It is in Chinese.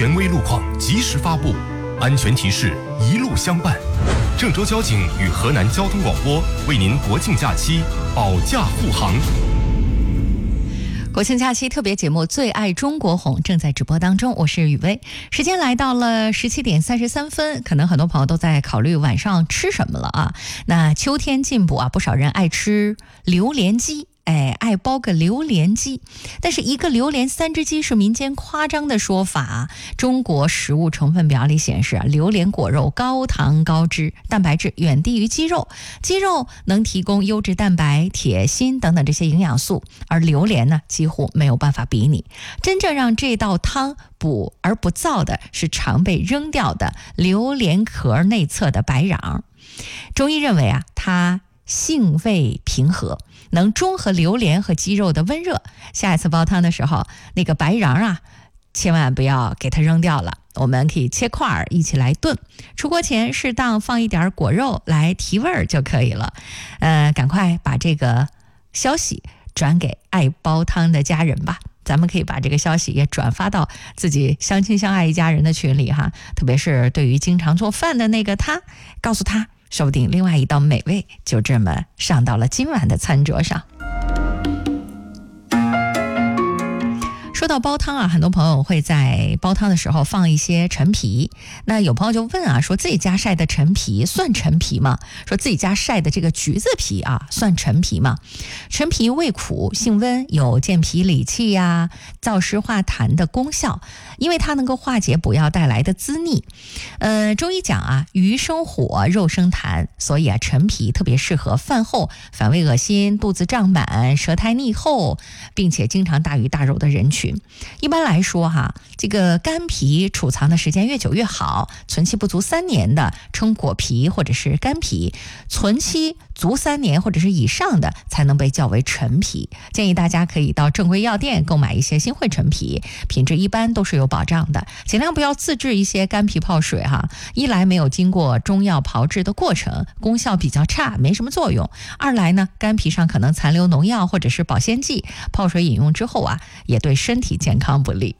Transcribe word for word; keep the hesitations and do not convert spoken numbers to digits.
权威路况及时发布，安全提示一路相伴。郑州交警与河南交通广播为您国庆假期保驾护航。 国庆假期特别节目《最爱中国红》正在直播当中，我是雨薇。时间来到了十七点三十三分，可能很多朋友都在考虑晚上吃什么了啊。那秋天进补啊，不少人爱吃榴莲鸡。哎，爱包个榴莲鸡，但是一个榴莲三只鸡是民间夸张的说法。中国食物成分表里显示，榴莲果肉高糖高脂，蛋白质远低于鸡肉，鸡肉能提供优质蛋白、铁、锌等等这些营养素，而榴莲呢几乎没有办法比拟。真正让这道汤补而不燥的是常被扔掉的榴莲壳内侧的白瓤。中医认为啊，它性味平和，能中和榴莲和鸡肉的温热。下一次煲汤的时候，那个白瓤啊，千万不要给它扔掉了，我们可以切块一起来炖。出锅前适当放一点果肉来提味儿就可以了。呃，赶快把这个消息转给爱煲汤的家人吧。咱们可以把这个消息也转发到自己相亲相爱一家人的群里哈，特别是对于经常做饭的那个他，告诉他，说不定另外一道美味就这么上到了今晚的餐桌上。说到煲汤啊，很多朋友会在煲汤的时候放一些陈皮。那有朋友就问啊，说自己家晒的陈皮算陈皮吗？说自己家晒的这个橘子皮啊，算陈皮吗？陈皮味苦性温，有健脾理气呀、燥湿化痰的功效，因为它能够化解补药带来的滋腻。呃，中医讲啊，鱼生火，肉生痰，所以啊，陈皮特别适合饭后反胃恶心、肚子胀满、舌苔腻厚，并且经常大鱼大肉的人群。一般来说哈，这个干皮储藏的时间越久越好，存期不足三年的称果皮或者是干皮，存期足三年或者是以上的才能被叫为陈皮。建议大家可以到正规药店购买一些新会陈皮，品质一般都是有保障的，尽量不要自制一些干皮泡水哈。一来没有经过中药炮制的过程，功效比较差，没什么作用；二来呢，干皮上可能残留农药或者是保鲜剂，泡水饮用之后啊，也对身体健康不利。